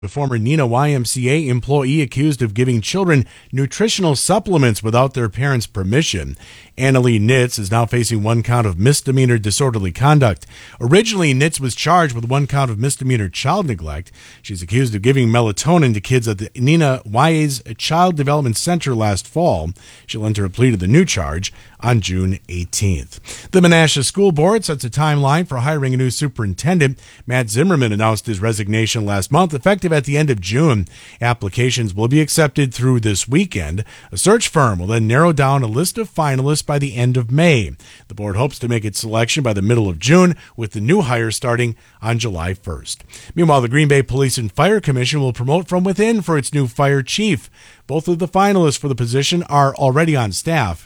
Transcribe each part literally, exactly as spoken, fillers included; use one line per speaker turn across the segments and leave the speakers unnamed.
The former Neenah Y M C A employee accused of giving children nutritional supplements without their parents' permission. Annalie Nitz is now facing one count of misdemeanor disorderly conduct. Originally, Nitz was charged with one count of misdemeanor child neglect. She's accused of giving melatonin to kids at the Neenah Y's Child Development Center last fall. She'll enter a plea to the new charge on June eighteenth. The Menasha School Board sets a timeline for hiring a new superintendent. Matt Zimmerman announced his resignation last month, effective at the end of June. Applications will be accepted through this weekend. A search firm will then narrow down a list of finalists by the end of May. The board hopes to make its selection by the middle of June, with the new hire starting on July first. Meanwhile, the Green Bay Police and Fire Commission will promote from within for its new fire chief. Both of the finalists for the position are already on staff.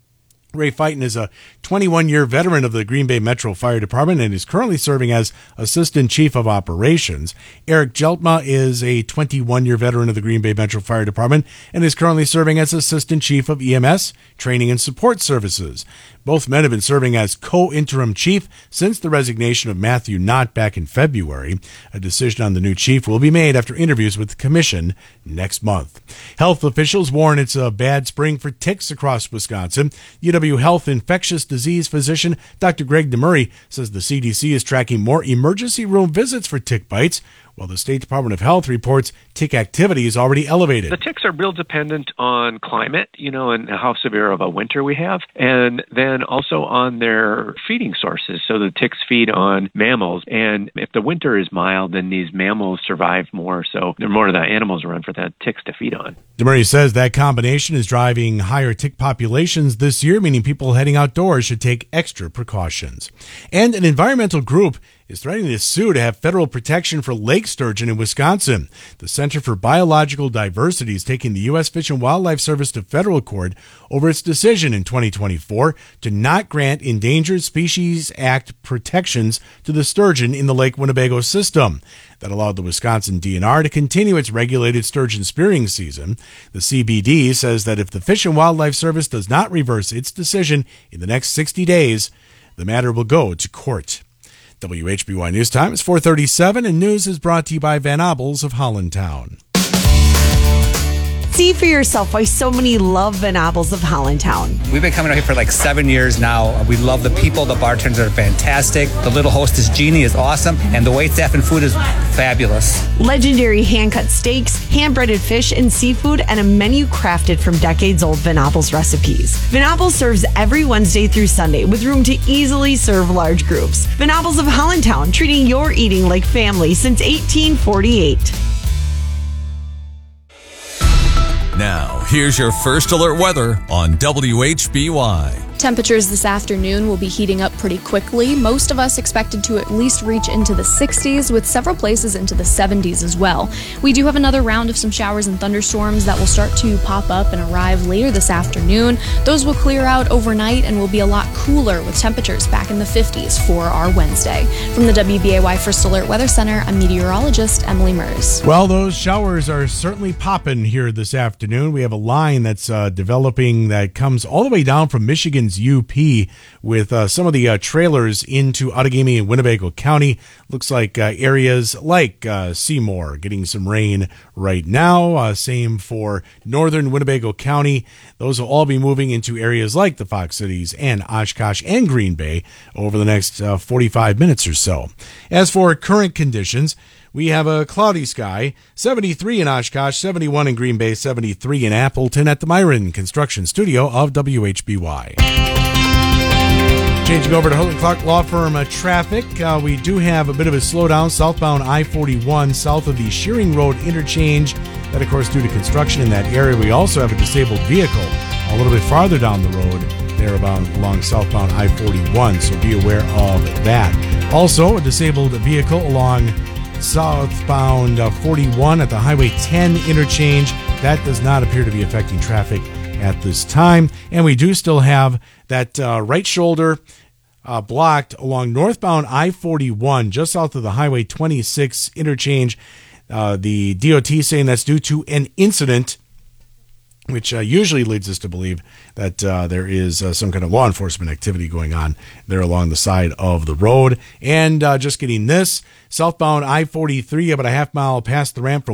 Ray Fighton is a twenty-one-year veteran of the Green Bay Metro Fire Department and is currently serving as Assistant Chief of Operations. Eric Jeltma is a twenty-one-year veteran of the Green Bay Metro Fire Department and is currently serving as Assistant Chief of E M S, Training and Support Services. Both men have been serving as co-interim chief since the resignation of Matthew Knott back in February. A decision on the new chief will be made after interviews with the commission next month. Health officials warn it's a bad spring for ticks across Wisconsin. U W Health infectious disease physician Doctor Greg DeMurray says the C D C is tracking more emergency room visits for tick bites, while the State Department of Health reports tick activity is already elevated.
The ticks are real dependent on climate, you know, and how severe of a winter we have, and then also on their feeding sources. So the ticks feed on mammals, and if the winter is mild, then these mammals survive more, so there are more of the animals around for the ticks to feed on.
DeMurray says that combination is driving higher tick populations this year, meaning people heading outdoors should take extra precautions. And an environmental group is threatening to sue to have federal protection for lake sturgeon in Wisconsin. The Center for Biological Diversity is taking the U S Fish and Wildlife Service to federal court over its decision in twenty twenty-four to not grant Endangered Species Act protections to the sturgeon in the Lake Winnebago system. That allowed the Wisconsin D N R to continue its regulated sturgeon spearing season. The C B D says that if the Fish and Wildlife Service does not reverse its decision in the next sixty days, the matter will go to court. W H B Y News Time is four thirty-seven, and news is brought to you by Van Abels of Hollandtown.
See for yourself why so many love Van Abels of Hollandtown.
We've been coming out here for like seven years now. We love the people. The bartenders are fantastic. The little hostess, Jeannie, is awesome. And the waitstaff and food is fabulous.
Legendary hand-cut steaks, hand-breaded fish and seafood, and a menu crafted from decades-old Van Abels recipes. Van Abels serves every Wednesday through Sunday with room to easily serve large groups. Van Abels of Hollandtown, treating your eating like family since eighteen forty-eight.
Now, here's your first alert weather on W H B Y.
Temperatures this afternoon will be heating up pretty quickly. Most of us expected to at least reach into the sixties, with several places into the seventies as well. We do have another round of some showers and thunderstorms that will start to pop up and arrive later this afternoon. Those will clear out overnight and will be a lot cooler, with temperatures back in the fifties for our Wednesday. From the W B A Y First Alert Weather Center, I'm meteorologist Emily Mers.
Well, those showers are certainly popping here this afternoon. We have a line that's uh, developing that comes all the way down from Michigan's U P with uh, some of the uh, trailers into Outagamie and Winnebago County. Looks like uh, areas like uh, Seymour getting some rain right now. Uh, same for northern Winnebago County. Those will all be moving into areas like the Fox Cities and Oshkosh and Green Bay over the next uh, forty-five minutes or so. As for current conditions, we have a cloudy sky, seventy-three in Oshkosh, seventy-one in Green Bay, seventy-three in Appleton at the Myron Construction Studio of W H B Y. Changing over to Hurley Clark Law Firm uh, traffic, uh, we do have a bit of a slowdown southbound I forty-one south of the Shearing Road interchange. That, of course, due to construction in that area. We also have a disabled vehicle a little bit farther down the road there about along southbound I forty-one, so be aware of that. Also, a disabled vehicle along southbound uh, forty-one at the Highway ten interchange. That does not appear to be affecting traffic at this time. And we do still have that uh, right shoulder uh, blocked along northbound I forty-one, just south of the Highway twenty-six interchange. Uh, the D O T saying that's due to an incident which uh, usually leads us to believe that uh, there is uh, some kind of law enforcement activity going on there along the side of the road. And uh, just getting this, southbound I forty-three, about a half mile past the ramp from